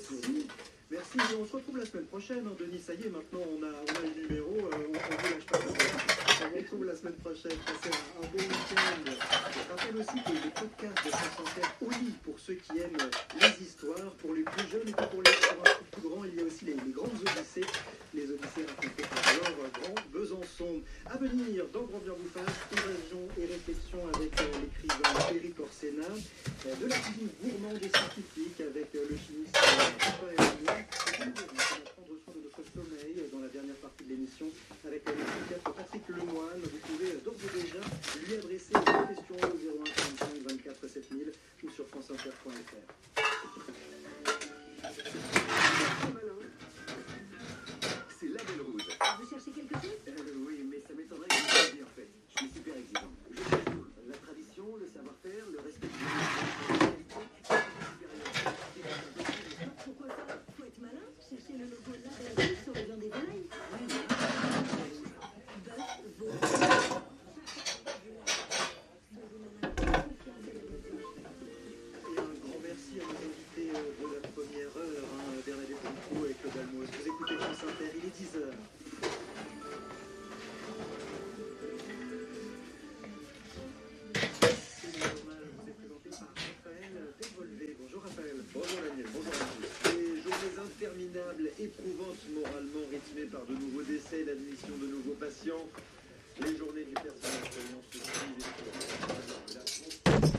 aussi. Merci, on se retrouve la semaine prochaine, hein, Denis. Ça y est, maintenant on a le numéro, on vous lâche pas. On se retrouve la semaine prochaine. Passez un bon week-end. Je rappelle aussi que les podcasts de France Inter au lit pour ceux qui aiment les histoires, pour les plus jeunes et puis pour les plus grands, il y a aussi les grandes odyssées. Les odyssées racontées par alors Grand Besançon. À venir, dans Grand Bien vous fasse, évasion et réflexion avec l'écrivain Éric Orsena, de la cuisine gourmande et scientifique avec le chimiste Raphaël Moine. On va prendre soin de notre sommeil dans la dernière partie de l'émission avec le psychiatre Patrick Lemoine. Vous pouvez d'ores et déjà lui adresser vos questions au 01 45 24 7000 ou sur franceinter.fr. C'est Label Rouge. Vous cherchez quelque chose? Oui, mais ça m'étonnerait que vous soyez en fait. Je suis super exigeant. Je cherche tout. La tradition, le savoir-faire, le respect de Pourquoi ça? Faut être malin. Cherchez le logo Label Rouge sur le blanc des volailles. Bœuf, veau. Et un grand merci à nos invités de la première heure, Bernadette Monco et Claude Almos. Vous écoutez France Inter, il est 10h. Bonjour Raphaël. Bonjour Daniel, bonjour à tous. Des journées interminables, éprouvantes moralement, rythmées par de nouveaux décès, l'admission de nouveaux patients. Les journées du personnel soignant se suivent et de la France.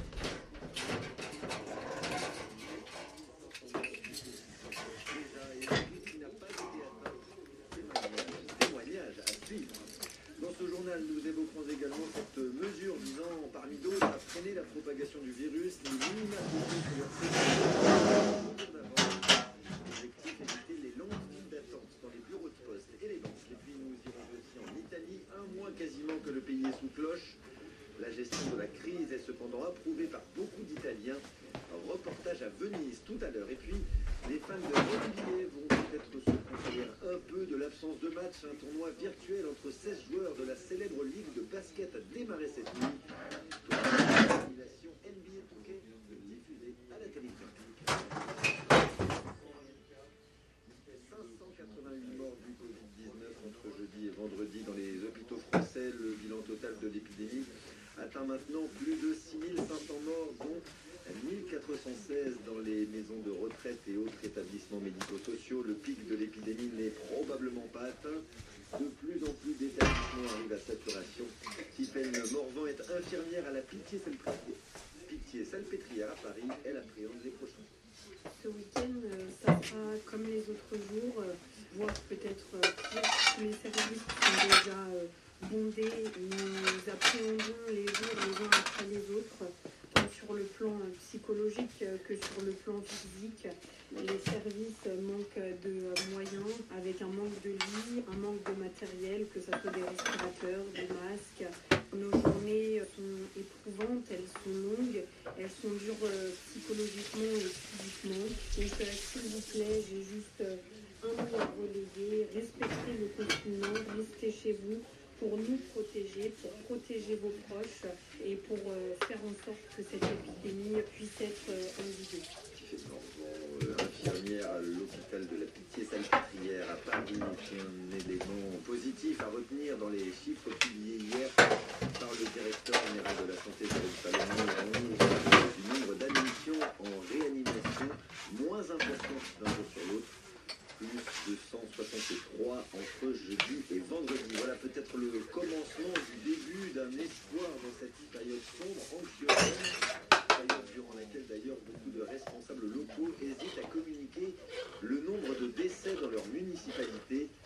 Déjà, et celui qui n'a pas été atteint, témoignage à suivre. Dans ce journal, nous évoquerons également cette mesure visant, parmi d'autres, à freiner la propagation du virus, les minima sociaux sur leur L'objectif, éviter les longues files d'attente dans les bureaux de poste et les banques. Et puis nous irons aussi en Italie, un mois quasiment que le pays est sous cloche. La gestion de la crise est cependant approuvée par beaucoup d'Italiens. Un reportage à Venise tout à l'heure. Et puis, les fans de NBA vont peut-être se consoler un peu de l'absence de match. Un tournoi virtuel entre 16 joueurs de la célèbre ligue de basket a démarré cette nuit. L'animation NBA 2K diffusée à la télévision. 588 morts du Covid-19 entre jeudi et vendredi dans les hôpitaux français. Le bilan total de l'épidémie atteint maintenant plus de 6500 morts, dont 1416 dans les maisons de retraite et autres établissements médico-sociaux. Le pic de l'épidémie n'est probablement pas atteint. De plus en plus d'établissements arrivent à saturation. Tiphaine Morvan est infirmière à la Pitié-Salpêtrière à Paris. Elle appréhende les prochains. Ce week-end, ça sera comme les autres jours, voire peut-être pire. Tous les services sont déjà bondés. Nous appréhendons les jours les uns après les autres, tant sur le plan psychologique que sur le plan physique. Les services manquent de moyens, avec un manque de lits, un manque de matériel, que ce soit des respirateurs, des masques. Nos journées sont éprouvantes, elles sont longues, elles sont dures psychologiquement et physiquement. Donc s'il vous plaît, j'ai juste un mot à relayer. Respectez le confinement, restez chez vous pour nous protéger, pour protéger vos proches et pour faire en sorte que cette épidémie puisse être endiguée. Infirmière à l'hôpital de la Pitié-Salpêtrière à Paris, un élément positif à retenir dans les chiffres publiés hier par le directeur général de la santé Jérôme Salomon du nombre d'admissions en réanimation, moins importante d'un jour sur l'autre, plus de 163 entre jeudi et vendredi. Voilà peut-être le commencement du début d'un espoir dans cette période sombre, anxiogène, période durant laquelle d'ailleurs beaucoup de responsables locaux hésitent à communiquer le nombre de décès dans leur municipalité.